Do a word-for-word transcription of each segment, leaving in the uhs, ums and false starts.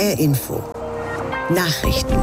R Info. Nachrichten.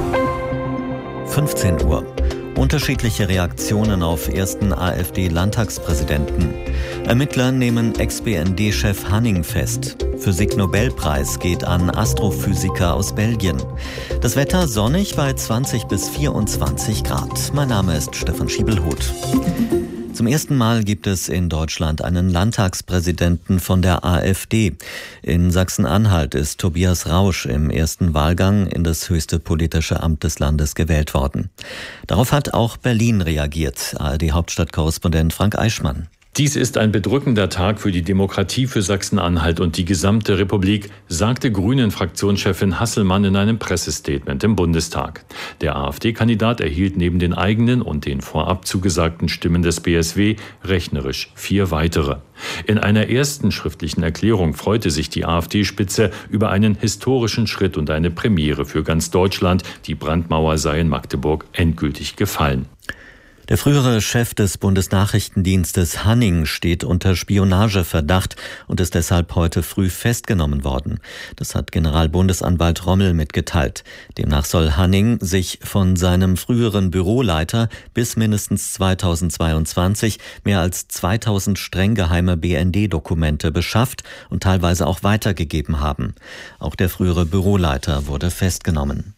fünfzehn Uhr. Unterschiedliche Reaktionen auf ersten AfD-Landtagspräsidenten. Ermittler nehmen Ex-B N D-Chef Hanning fest. Physik-Nobelpreis geht an Astrophysiker aus Belgien. Das Wetter sonnig bei zwanzig bis vierundzwanzig Grad. Mein Name ist Stefan Schiebelhuth. Zum ersten Mal gibt es in Deutschland einen Landtagspräsidenten von der AfD. In Sachsen-Anhalt ist Tobias Rausch im ersten Wahlgang in das höchste politische Amt des Landes gewählt worden. Darauf hat auch Berlin reagiert. A R D-Hauptstadtkorrespondent Frank Eichmann. Dies ist ein bedrückender Tag für die Demokratie, für Sachsen-Anhalt und die gesamte Republik, sagte Grünen-Fraktionschefin Hasselmann in einem Pressestatement im Bundestag. Der AfD-Kandidat erhielt neben den eigenen und den vorab zugesagten Stimmen des B S W rechnerisch vier weitere. In einer ersten schriftlichen Erklärung freute sich die AfD-Spitze über einen historischen Schritt und eine Premiere für ganz Deutschland. Die Brandmauer sei in Magdeburg endgültig gefallen. Der frühere Chef des Bundesnachrichtendienstes Hanning steht unter Spionageverdacht und ist deshalb heute früh festgenommen worden. Das hat Generalbundesanwalt Rommel mitgeteilt. Demnach soll Hanning sich von seinem früheren Büroleiter bis mindestens zweitausendzweiundzwanzig mehr als zweitausend streng geheime B N D-Dokumente beschafft und teilweise auch weitergegeben haben. Auch der frühere Büroleiter wurde festgenommen.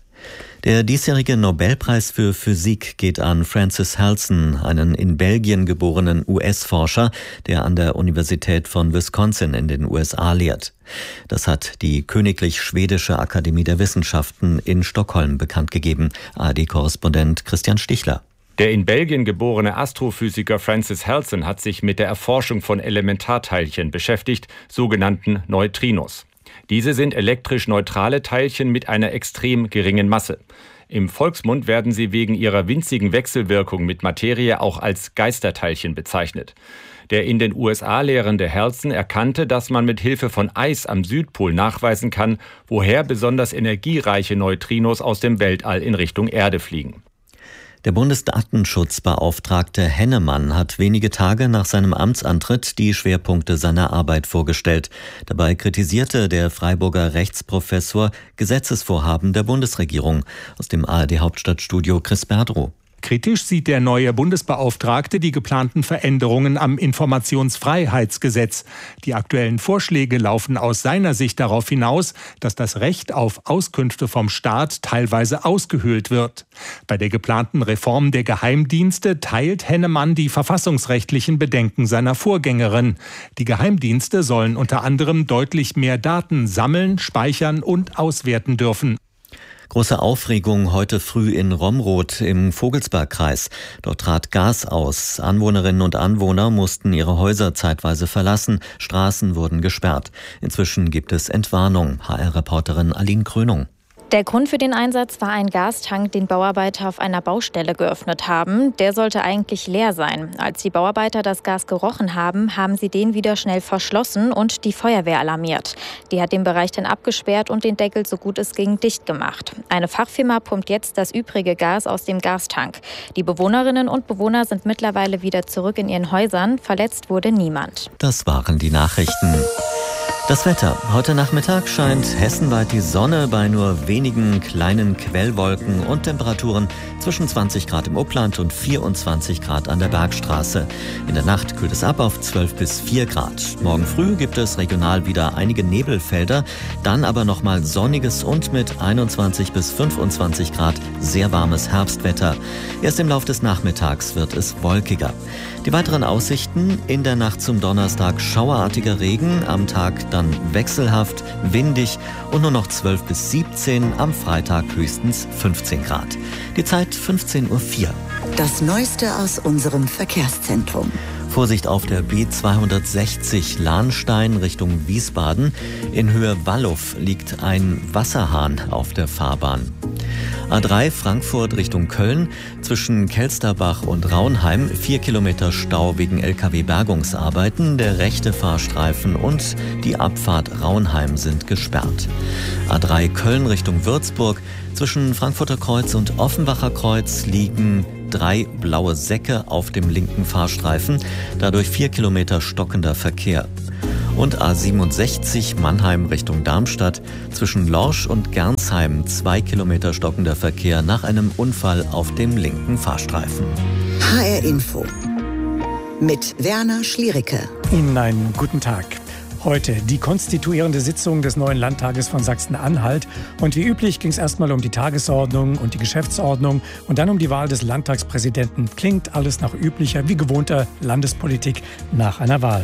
Der diesjährige Nobelpreis für Physik geht an Francis Halson, einen in Belgien geborenen U S-Forscher, der an der Universität von Wisconsin in den U S A lehrt. Das hat die Königlich Schwedische Akademie der Wissenschaften in Stockholm bekannt gegeben. A R D-Korrespondent Christian Stichler. Der in Belgien geborene Astrophysiker Francis Halson hat sich mit der Erforschung von Elementarteilchen beschäftigt, sogenannten Neutrinos. Diese sind elektrisch neutrale Teilchen mit einer extrem geringen Masse. Im Volksmund werden sie wegen ihrer winzigen Wechselwirkung mit Materie auch als Geisterteilchen bezeichnet. Der in den U S A lehrende Halson erkannte, dass man mit Hilfe von Eis am Südpol nachweisen kann, woher besonders energiereiche Neutrinos aus dem Weltall in Richtung Erde fliegen. Der Bundesdatenschutzbeauftragte Hennemann hat wenige Tage nach seinem Amtsantritt die Schwerpunkte seiner Arbeit vorgestellt. Dabei kritisierte der Freiburger Rechtsprofessor Gesetzesvorhaben der Bundesregierung. Aus dem A R D-Hauptstadtstudio Chris Berdrow. Kritisch sieht der neue Bundesbeauftragte die geplanten Veränderungen am Informationsfreiheitsgesetz. Die aktuellen Vorschläge laufen aus seiner Sicht darauf hinaus, dass das Recht auf Auskünfte vom Staat teilweise ausgehöhlt wird. Bei der geplanten Reform der Geheimdienste teilt Hennemann die verfassungsrechtlichen Bedenken seiner Vorgängerin. Die Geheimdienste sollen unter anderem deutlich mehr Daten sammeln, speichern und auswerten dürfen. Große Aufregung heute früh in Romroth im Vogelsbergkreis. Dort trat Gas aus. Anwohnerinnen und Anwohner mussten ihre Häuser zeitweise verlassen. Straßen wurden gesperrt. Inzwischen gibt es Entwarnung. H R-Reporterin Aline Krönung. Der Grund für den Einsatz war ein Gastank, den Bauarbeiter auf einer Baustelle geöffnet haben. Der sollte eigentlich leer sein. Als die Bauarbeiter das Gas gerochen haben, haben sie den wieder schnell verschlossen und die Feuerwehr alarmiert. Die hat den Bereich dann abgesperrt und den Deckel, so gut es ging, dicht gemacht. Eine Fachfirma pumpt jetzt das übrige Gas aus dem Gastank. Die Bewohnerinnen und Bewohner sind mittlerweile wieder zurück in ihren Häusern. Verletzt wurde niemand. Das waren die Nachrichten. Das Wetter. Heute Nachmittag scheint hessenweit die Sonne bei nur wenigen kleinen Quellwolken und Temperaturen zwischen zwanzig Grad im Upland und vierundzwanzig Grad an der Bergstraße. In der Nacht kühlt es ab auf zwölf bis vier Grad. Morgen früh gibt es regional wieder einige Nebelfelder, dann aber nochmal sonniges und mit einundzwanzig bis fünfundzwanzig Grad sehr warmes Herbstwetter. Erst im Lauf des Nachmittags wird es wolkiger. Die weiteren Aussichten: in der Nacht zum Donnerstag schauerartiger Regen, am Tag dann wechselhaft, windig und nur noch zwölf bis siebzehn, am Freitag höchstens fünfzehn Grad. Die Zeit fünfzehn Uhr vier. Das Neueste aus unserem Verkehrszentrum. Vorsicht auf der B zweihundertsechzig Lahnstein Richtung Wiesbaden. In Höhe Walluff liegt ein Wasserhahn auf der Fahrbahn. A drei Frankfurt Richtung Köln, zwischen Kelsterbach und Raunheim, vier Kilometer Stau wegen L K W-Bergungsarbeiten. Der rechte Fahrstreifen und die Abfahrt Raunheim sind gesperrt. A drei Köln Richtung Würzburg, zwischen Frankfurter Kreuz und Offenbacher Kreuz liegen drei blaue Säcke auf dem linken Fahrstreifen, dadurch vier Kilometer stockender Verkehr. Und A siebenundsechzig Mannheim Richtung Darmstadt. Zwischen Lorsch und Gernsheim zwei Kilometer stockender Verkehr nach einem Unfall auf dem linken Fahrstreifen. H R Info mit Werner Schliericke. Ihnen einen guten Tag. Heute die konstituierende Sitzung des neuen Landtages von Sachsen-Anhalt. Und wie üblich ging es erstmal um die Tagesordnung und die Geschäftsordnung und dann um die Wahl des Landtagspräsidenten. Klingt alles nach üblicher, wie gewohnter Landespolitik nach einer Wahl.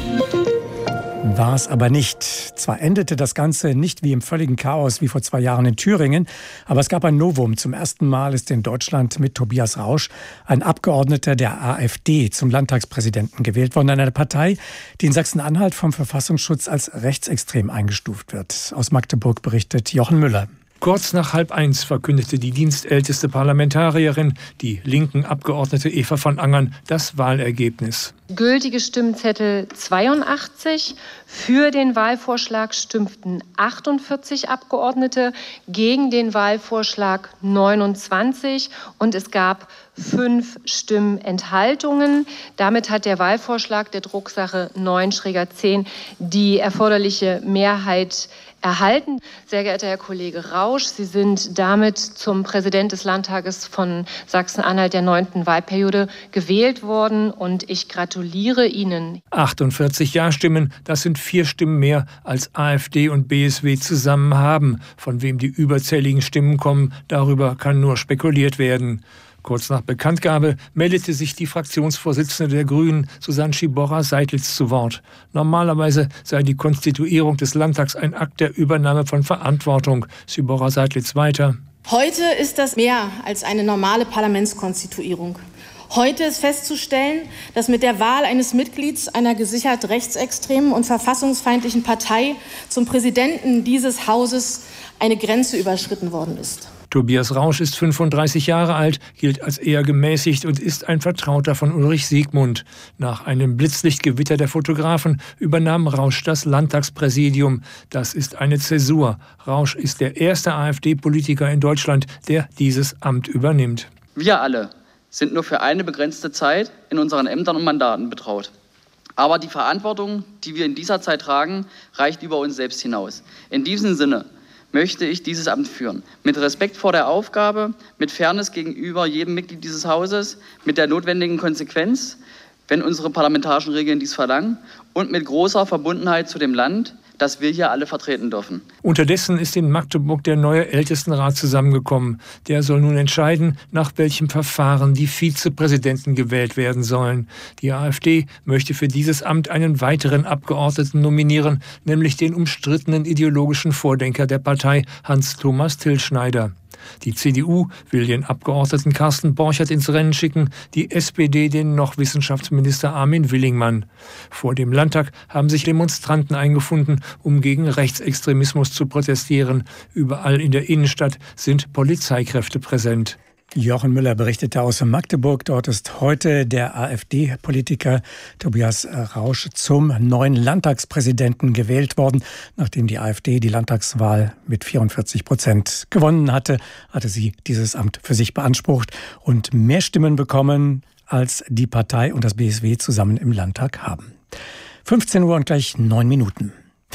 War es aber nicht. Zwar endete das Ganze nicht wie im völligen Chaos wie vor zwei Jahren in Thüringen, aber es gab ein Novum. Zum ersten Mal ist in Deutschland mit Tobias Rausch ein Abgeordneter der AfD zum Landtagspräsidenten gewählt worden, einer Partei, die in Sachsen-Anhalt vom Verfassungsschutz als rechtsextrem eingestuft wird. Aus Magdeburg berichtet Jochen Müller. Kurz nach halb eins verkündete die dienstälteste Parlamentarierin, die linken Abgeordnete Eva von Angern, das Wahlergebnis. Gültige Stimmzettel zweiundachtzig. Für den Wahlvorschlag stimmten achtundvierzig Abgeordnete, gegen den Wahlvorschlag neunundzwanzig und es gab fünf Stimmenthaltungen. Damit hat der Wahlvorschlag der Drucksache neun zehn die erforderliche Mehrheit erhalten. Sehr geehrter Herr Kollege Rausch, Sie sind damit zum Präsident des Landtages von Sachsen-Anhalt der neunten Wahlperiode gewählt worden und ich gratuliere Ihnen. achtundvierzig Ja-Stimmen, das sind vier Stimmen mehr als AfD und B S W zusammen haben. Von wem die überzähligen Stimmen kommen, darüber kann nur spekuliert werden. Kurz nach Bekanntgabe meldete sich die Fraktionsvorsitzende der Grünen, Susanne Schiborra-Seidlitz, zu Wort. Normalerweise sei die Konstituierung des Landtags ein Akt der Übernahme von Verantwortung. Schiborra-Seidlitz weiter. Heute ist das mehr als eine normale Parlamentskonstituierung. Heute ist festzustellen, dass mit der Wahl eines Mitglieds einer gesichert rechtsextremen und verfassungsfeindlichen Partei zum Präsidenten dieses Hauses eine Grenze überschritten worden ist. Tobias Rausch ist fünfunddreißig Jahre alt, gilt als eher gemäßigt und ist ein Vertrauter von Ulrich Siegmund. Nach einem Blitzlichtgewitter der Fotografen übernahm Rausch das Landtagspräsidium. Das ist eine Zäsur. Rausch ist der erste AfD-Politiker in Deutschland, der dieses Amt übernimmt. Wir alle sind nur für eine begrenzte Zeit in unseren Ämtern und Mandaten betraut. Aber die Verantwortung, die wir in dieser Zeit tragen, reicht über uns selbst hinaus. In diesem Sinne möchte ich dieses Amt führen. Mit Respekt vor der Aufgabe, mit Fairness gegenüber jedem Mitglied dieses Hauses, mit der notwendigen Konsequenz, wenn unsere parlamentarischen Regeln dies verlangen, und mit großer Verbundenheit zu dem Land, das wir hier alle vertreten dürfen. Unterdessen ist in Magdeburg der neue Ältestenrat zusammengekommen. Der soll nun entscheiden, nach welchem Verfahren die Vizepräsidenten gewählt werden sollen. Die AfD möchte für dieses Amt einen weiteren Abgeordneten nominieren, nämlich den umstrittenen ideologischen Vordenker der Partei, Hans-Thomas Tillschneider. Die C D U will den Abgeordneten Carsten Borchert ins Rennen schicken, die S P D den noch Wissenschaftsminister Armin Willingmann. Vor dem Landtag haben sich Demonstranten eingefunden, um gegen Rechtsextremismus zu protestieren. Überall in der Innenstadt sind Polizeikräfte präsent. Jochen Müller berichtete aus Magdeburg. Dort ist heute der AfD-Politiker Tobias Rausch zum neuen Landtagspräsidenten gewählt worden. Nachdem die AfD die Landtagswahl mit vierundvierzig Prozent gewonnen hatte, hatte sie dieses Amt für sich beansprucht und mehr Stimmen bekommen, als die Partei und das B S W zusammen im Landtag haben. fünfzehn Uhr und gleich neun Minuten.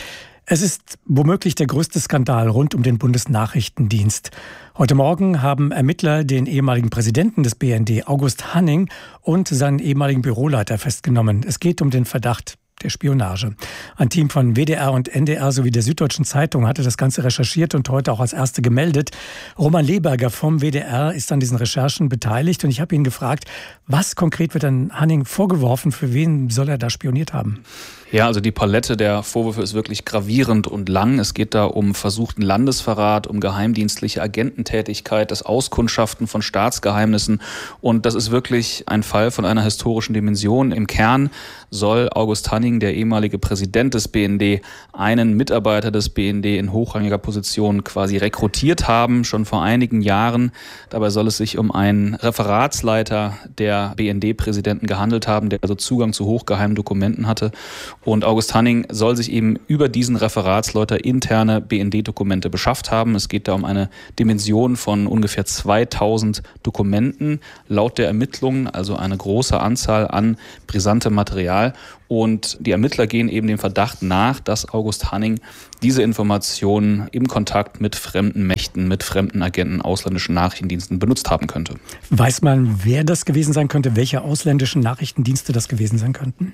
Es ist womöglich der größte Skandal rund um den Bundesnachrichtendienst. Heute Morgen haben Ermittler den ehemaligen Präsidenten des B N D, August Hanning, und seinen ehemaligen Büroleiter festgenommen. Es geht um den Verdacht der Spionage. Ein Team von W D R und N D R sowie der Süddeutschen Zeitung hatte das Ganze recherchiert und heute auch als Erste gemeldet. Roman Leberger vom W D R ist an diesen Recherchen beteiligt und ich habe ihn gefragt, was konkret wird an Hanning vorgeworfen, für wen soll er da spioniert haben? Ja, also die Palette der Vorwürfe ist wirklich gravierend und lang. Es geht da um versuchten Landesverrat, um geheimdienstliche Agententätigkeit, das Auskundschaften von Staatsgeheimnissen. Und das ist wirklich ein Fall von einer historischen Dimension. Im Kern soll August Hanning, der ehemalige Präsident des B N D, einen Mitarbeiter des B N D in hochrangiger Position quasi rekrutiert haben, schon vor einigen Jahren. Dabei soll es sich um einen Referatsleiter der B N D-Präsidenten gehandelt haben, der also Zugang zu hochgeheimen Dokumenten hatte. Und August Hanning soll sich eben über diesen Referatsleiter interne B N D-Dokumente beschafft haben. Es geht da um eine Dimension von ungefähr zweitausend Dokumenten, laut der Ermittlungen, also eine große Anzahl an brisantem Material. Und die Ermittler gehen eben dem Verdacht nach, dass August Hanning diese Informationen im Kontakt mit fremden Mächten, mit fremden Agenten, ausländischen Nachrichtendiensten benutzt haben könnte. Weiß man, wer das gewesen sein könnte, welche ausländischen Nachrichtendienste das gewesen sein könnten?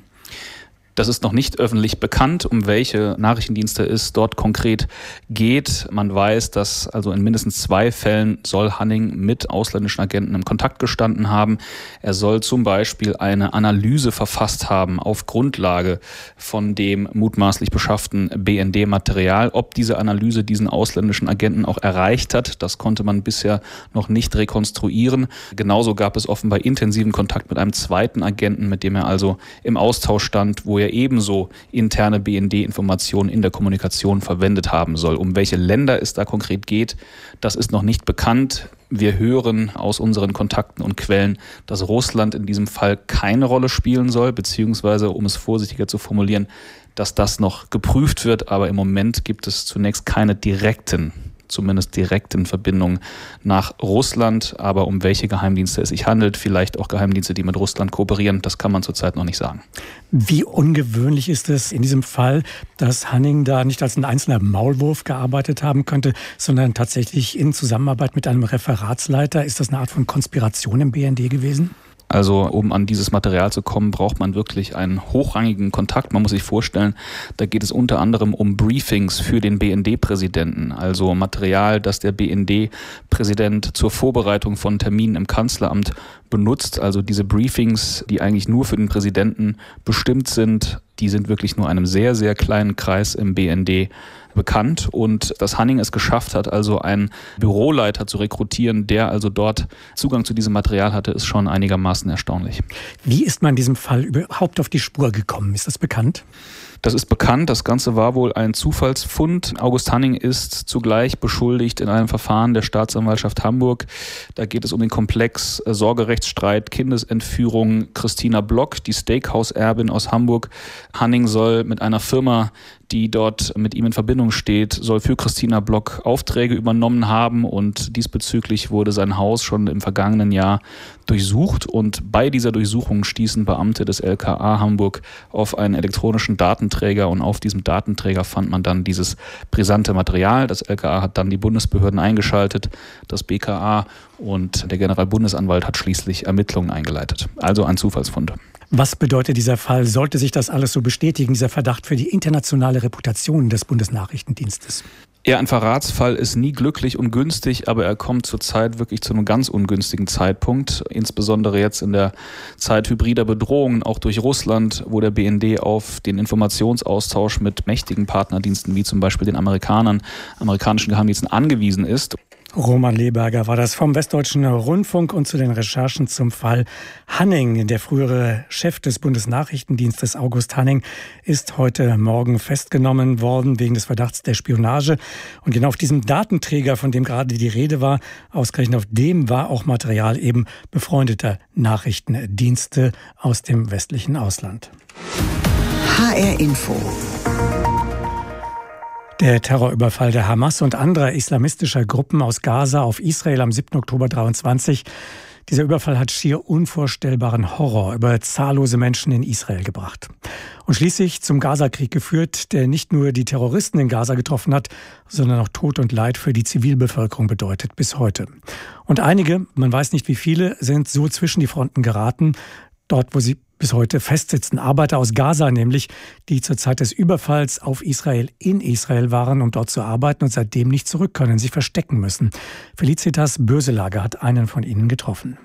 Das ist noch nicht öffentlich bekannt, um welche Nachrichtendienste es dort konkret geht. Man weiß, dass also in mindestens zwei Fällen soll Hanning mit ausländischen Agenten im Kontakt gestanden haben. Er soll zum Beispiel eine Analyse verfasst haben auf Grundlage von dem mutmaßlich beschafften B N D-Material. Ob diese Analyse diesen ausländischen Agenten auch erreicht hat, das konnte man bisher noch nicht rekonstruieren. Genauso gab es offenbar intensiven Kontakt mit einem zweiten Agenten, mit dem er also im Austausch stand, wo er ebenso interne B N D-Informationen in der Kommunikation verwendet haben soll. Um welche Länder es da konkret geht, das ist noch nicht bekannt. Wir hören aus unseren Kontakten und Quellen, dass Russland in diesem Fall keine Rolle spielen soll, beziehungsweise, um es vorsichtiger zu formulieren, dass das noch geprüft wird. Aber im Moment gibt es zunächst keine direkten zumindest direkten Verbindungen nach Russland. Aber um welche Geheimdienste es sich handelt, vielleicht auch Geheimdienste, die mit Russland kooperieren, das kann man zurzeit noch nicht sagen. Wie ungewöhnlich ist es in diesem Fall, dass Hanning da nicht als ein einzelner Maulwurf gearbeitet haben könnte, sondern tatsächlich in Zusammenarbeit mit einem Referatsleiter? Ist das eine Art von Konspiration im B N D gewesen? Also um an dieses Material zu kommen, braucht man wirklich einen hochrangigen Kontakt. Man muss sich vorstellen, da geht es unter anderem um Briefings für den B N D-Präsidenten, also Material, das der B N D-Präsident zur Vorbereitung von Terminen im Kanzleramt benutzt. Also diese Briefings, die eigentlich nur für den Präsidenten bestimmt sind, die sind wirklich nur einem sehr, sehr kleinen Kreis im B N D bekannt. Und dass Hanning es geschafft hat, also einen Büroleiter zu rekrutieren, der also dort Zugang zu diesem Material hatte, ist schon einigermaßen erstaunlich. Wie ist man in diesem Fall überhaupt auf die Spur gekommen? Ist das bekannt? Das ist bekannt. Das Ganze war wohl ein Zufallsfund. August Hanning ist zugleich beschuldigt in einem Verfahren der Staatsanwaltschaft Hamburg. Da geht es um den Komplex Sorgerechtsstreit, Kindesentführung. Christina Block, die Steakhouse-Erbin aus Hamburg. Hanning soll mit einer Firma, die dort mit ihm in Verbindung steht, soll für Christina Block Aufträge übernommen haben und diesbezüglich wurde sein Haus schon im vergangenen Jahr durchsucht und bei dieser Durchsuchung stießen Beamte des L K A Hamburg auf einen elektronischen Datenträger und auf diesem Datenträger fand man dann dieses brisante Material. Das L K A hat dann die Bundesbehörden eingeschaltet, das B K A und der Generalbundesanwalt hat schließlich Ermittlungen eingeleitet. Also ein Zufallsfund. Was bedeutet dieser Fall? Sollte sich das alles so bestätigen, dieser Verdacht für die internationale Reputation des Bundesnachrichtendienstes? Ja, ein Verratsfall ist nie glücklich und günstig, aber er kommt zurzeit wirklich zu einem ganz ungünstigen Zeitpunkt. Insbesondere jetzt in der Zeit hybrider Bedrohungen, auch durch Russland, wo der B N D auf den Informationsaustausch mit mächtigen Partnerdiensten, wie zum Beispiel den Amerikanern, amerikanischen Geheimdiensten angewiesen ist. Roman Leberger war das vom Westdeutschen Rundfunk und zu den Recherchen zum Fall Hanning. Der frühere Chef des Bundesnachrichtendienstes August Hanning ist heute Morgen festgenommen worden wegen des Verdachts der Spionage. Und genau auf diesem Datenträger, von dem gerade die Rede war, ausgerechnet auf dem war auch Material eben befreundeter Nachrichtendienste aus dem westlichen Ausland. H R Info. Der Terrorüberfall der Hamas und anderer islamistischer Gruppen aus Gaza auf Israel am siebten Oktober dreiundzwanzig. Dieser Überfall hat schier unvorstellbaren Horror über zahllose Menschen in Israel gebracht. Und schließlich zum Gazakrieg geführt, der nicht nur die Terroristen in Gaza getroffen hat, sondern auch Tod und Leid für die Zivilbevölkerung bedeutet bis heute. Und einige, man weiß nicht wie viele, sind so zwischen die Fronten geraten, dort wo sie bis heute festsitzen. Arbeiter aus Gaza nämlich, die zur Zeit des Überfalls auf Israel in Israel waren, um dort zu arbeiten und seitdem nicht zurück können, sich verstecken müssen. Felicitas Böselager hat einen von ihnen getroffen.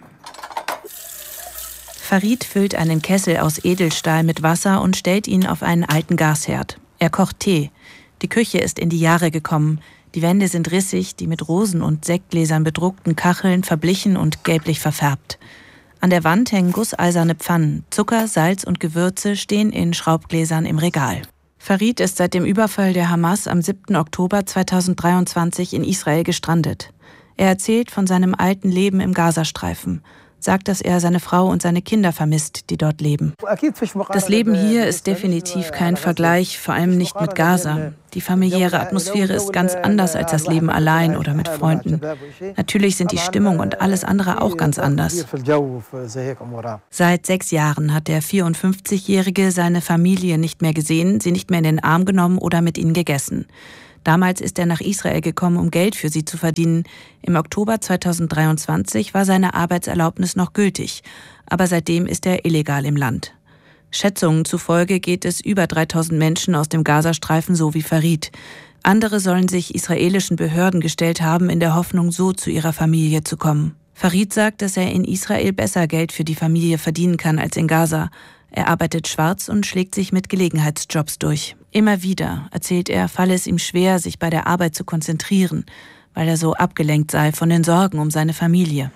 Farid füllt einen Kessel aus Edelstahl mit Wasser und stellt ihn auf einen alten Gasherd. Er kocht Tee. Die Küche ist in die Jahre gekommen. Die Wände sind rissig, die mit Rosen und Sektgläsern bedruckten Kacheln verblichen und gelblich verfärbt. An der Wand hängen gusseiserne Pfannen. Zucker, Salz und Gewürze stehen in Schraubgläsern im Regal. Farid ist seit dem Überfall der Hamas am siebten Oktober zweitausenddreiundzwanzig in Israel gestrandet. Er erzählt von seinem alten Leben im Gazastreifen. sagt, dass er seine Frau und seine Kinder vermisst, die dort leben. Das Leben hier ist definitiv kein Vergleich, vor allem nicht mit Gaza. Die familiäre Atmosphäre ist ganz anders als das Leben allein oder mit Freunden. Natürlich sind die Stimmung und alles andere auch ganz anders. Seit sechs Jahren hat der vierundfünfzigjährige seine Familie nicht mehr gesehen, sie nicht mehr in den Arm genommen oder mit ihnen gegessen. Damals ist er nach Israel gekommen, um Geld für sie zu verdienen. Im Oktober zweitausenddreiundzwanzig war seine Arbeitserlaubnis noch gültig, aber seitdem ist er illegal im Land. Schätzungen zufolge geht es über dreitausend Menschen aus dem Gazastreifen so wie Farid. Andere sollen sich israelischen Behörden gestellt haben, in der Hoffnung, so zu ihrer Familie zu kommen. Farid sagt, dass er in Israel besser Geld für die Familie verdienen kann als in Gaza. Er arbeitet schwarz und schlägt sich mit Gelegenheitsjobs durch. Immer wieder, erzählt er, falle es ihm schwer, sich bei der Arbeit zu konzentrieren, weil er so abgelenkt sei von den Sorgen um seine Familie.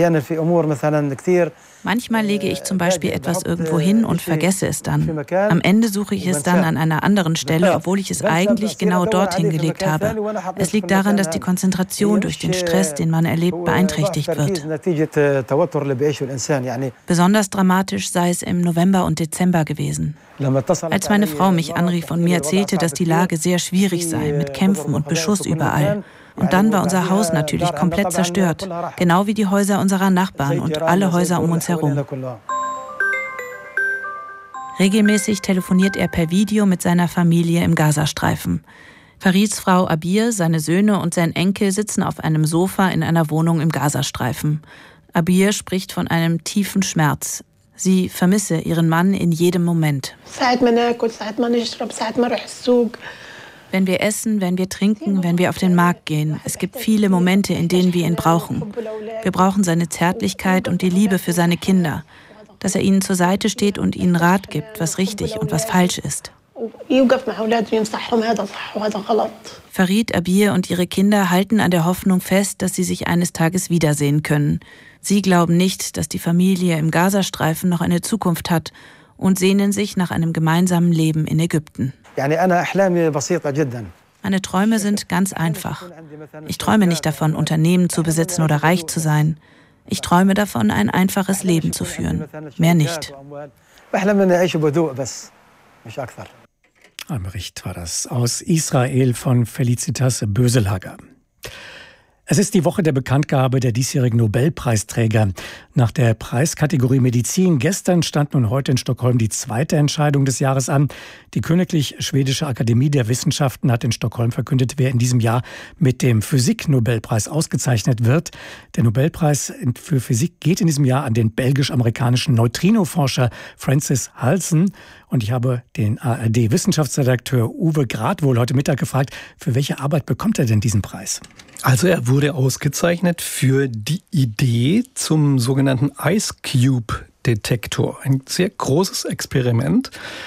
Manchmal lege ich zum Beispiel etwas irgendwo hin und vergesse es dann. Am Ende suche ich es dann an einer anderen Stelle, obwohl ich es eigentlich genau dorthin gelegt habe. Es liegt daran, dass die Konzentration durch den Stress, den man erlebt, beeinträchtigt wird. Besonders dramatisch sei es im November und Dezember gewesen. Als meine Frau mich anrief und mir erzählte, dass die Lage sehr schwierig sei, mit Kämpfen und Beschuss überall. Und dann war unser Haus natürlich komplett zerstört, genau wie die Häuser unserer Nachbarn und alle Häuser um uns herum. Regelmäßig telefoniert er per Video mit seiner Familie im Gazastreifen. Farids Frau Abir, seine Söhne und sein Enkel sitzen auf einem Sofa in einer Wohnung im Gazastreifen. Abir spricht von einem tiefen Schmerz. Sie vermisse ihren Mann in jedem Moment. Wenn wir essen, wenn wir trinken, wenn wir auf den Markt gehen. Es gibt viele Momente, in denen wir ihn brauchen. Wir brauchen seine Zärtlichkeit und die Liebe für seine Kinder. Dass er ihnen zur Seite steht und ihnen Rat gibt, was richtig und was falsch ist. Farid, Abir und ihre Kinder halten an der Hoffnung fest, dass sie sich eines Tages wiedersehen können. Sie glauben nicht, dass die Familie im Gazastreifen noch eine Zukunft hat und sehnen sich nach einem gemeinsamen Leben in Ägypten. Meine Träume sind ganz einfach. Ich träume nicht davon, Unternehmen zu besitzen oder reich zu sein. Ich träume davon, ein einfaches Leben zu führen. Mehr nicht. Ein Bericht war das aus Israel von Felicitas Böselager. Es ist die Woche der Bekanntgabe der diesjährigen Nobelpreisträger. Nach der Preiskategorie Medizin gestern stand nun heute in Stockholm die zweite Entscheidung des Jahres an. Die Königlich Schwedische Akademie der Wissenschaften hat in Stockholm verkündet, wer in diesem Jahr mit dem Physik-Nobelpreis ausgezeichnet wird. Der Nobelpreis für Physik geht in diesem Jahr an den belgisch-amerikanischen Neutrino-Forscher Francis Halsen. Und ich habe den A R D-Wissenschaftsredakteur Uwe Gradwohl heute Mittag gefragt, für welche Arbeit bekommt er denn diesen Preis? Also er wurde ausgezeichnet für die Idee zum sogenannten Ice Cube Detektor. Ein sehr großes Experiment,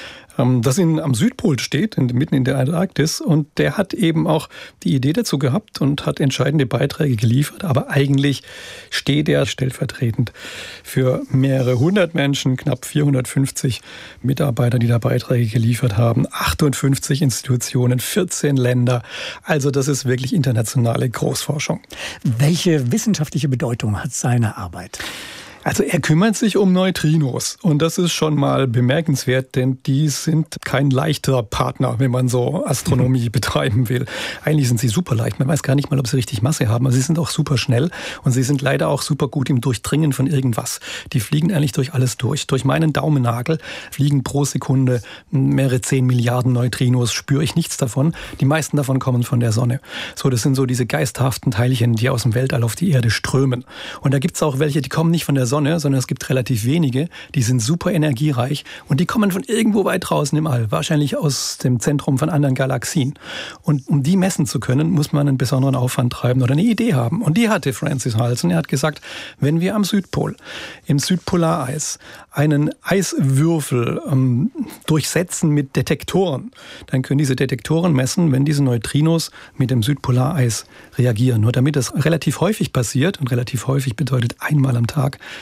das in, am Südpol steht, in, mitten in der Antarktis. Und der hat eben auch die Idee dazu gehabt und hat entscheidende Beiträge geliefert. Aber eigentlich steht er stellvertretend für mehrere hundert Menschen, knapp vierhundertfünfzig Mitarbeiter, die da Beiträge geliefert haben, achtundfünfzig Institutionen, vierzehn Länder. Also das ist wirklich internationale Großforschung. Welche wissenschaftliche Bedeutung hat seine Arbeit? Also er kümmert sich um Neutrinos und das ist schon mal bemerkenswert, denn die sind kein leichter Partner, wenn man so Astronomie betreiben will. Eigentlich sind sie super leicht, man weiß gar nicht mal, ob sie richtig Masse haben, aber sie sind auch super schnell und sie sind leider auch super gut im Durchdringen von irgendwas. Die fliegen eigentlich durch alles durch. Durch meinen Daumennagel fliegen pro Sekunde mehrere zehn Milliarden Neutrinos, spüre ich nichts davon. Die meisten davon kommen von der Sonne. So, das sind so diese geisterhaften Teilchen, die aus dem Weltall auf die Erde strömen. Und da gibt es auch welche, die kommen nicht von der Sonne, sondern es gibt relativ wenige, die sind super energiereich und die kommen von irgendwo weit draußen im All, wahrscheinlich aus dem Zentrum von anderen Galaxien. Und um die messen zu können, muss man einen besonderen Aufwand treiben oder eine Idee haben. Und die hatte Francis Halsen. Er hat gesagt, wenn wir am Südpol, im Südpolareis, einen Eiswürfel ähm, durchsetzen mit Detektoren, dann können diese Detektoren messen, wenn diese Neutrinos mit dem Südpolareis reagieren. Nur damit das relativ häufig passiert, und relativ häufig bedeutet einmal am Tag,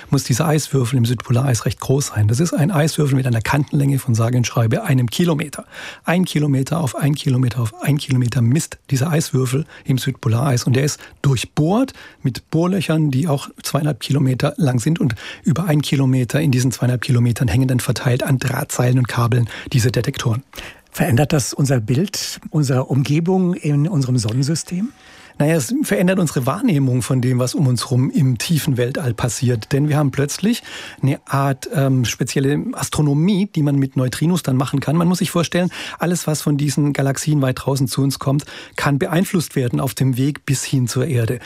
muss dieser Eiswürfel im Südpolareis recht groß sein. Das ist ein Eiswürfel mit einer Kantenlänge von sage und schreibe einem Kilometer. Ein Kilometer auf ein Kilometer auf ein Kilometer misst dieser Eiswürfel im Südpolareis. Und der ist durchbohrt mit Bohrlöchern, die auch zweieinhalb Kilometer lang sind. Und über ein Kilometer in diesen zweieinhalb Kilometern hängen dann verteilt an Drahtseilen und Kabeln diese Detektoren. Verändert das unser Bild, unsere Umgebung in unserem Sonnensystem? Naja, es verändert unsere Wahrnehmung von dem, was um uns herum im tiefen Weltall passiert. Denn wir haben plötzlich eine Art ähm, spezielle Astronomie, die man mit Neutrinos dann machen kann. Man muss sich vorstellen, alles, was von diesen Galaxien weit draußen zu uns kommt, kann beeinflusst werden auf dem Weg bis hin zur Erde.